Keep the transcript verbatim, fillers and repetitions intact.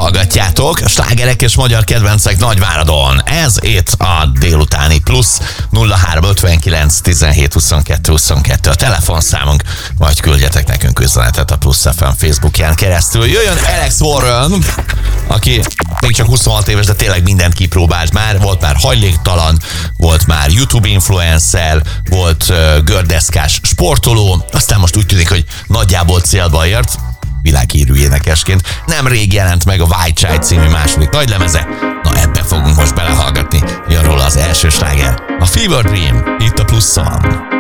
hallgatjátok. Slágerek és magyar kedvencek Nagyváradon. Ez itt a délutáni plusz nulla három ötvenkilenc tizenhét huszonkettő huszonkettő a telefonszámunk, vagy küldjetek nekünk üzenetet a Plusz ef em Facebookján keresztül. Jöjjön Alex Warren, aki még csak huszonhat éves, de tényleg mindent kipróbált már. Volt már hajléktalan, volt már YouTube influencer, volt uh, gördeszkás sportoló, aztán most úgy tűnik, hogy nagyjából célba ért, világhírű énekesként. Nemrég jelent meg a White Child című második nagylemeze. Na, ebbe fogunk most belehallgatni. Jön róla az első sláger, a Fever Dream, itt a Pluszon.